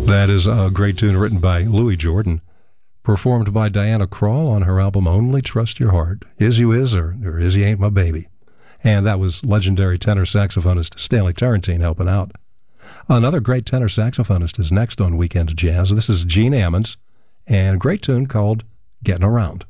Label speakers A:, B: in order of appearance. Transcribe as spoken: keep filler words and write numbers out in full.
A: That is a great tune written by Louis Jordan, performed by Diana Krall on her album Only Trust Your Heart. Is You Is or, or Is You Ain't My Baby. And that was legendary tenor saxophonist Stanley Tarantine helping out. Another great tenor saxophonist is next on Weekend Jazz. This is Gene Ammons, and a great tune called Getting Around.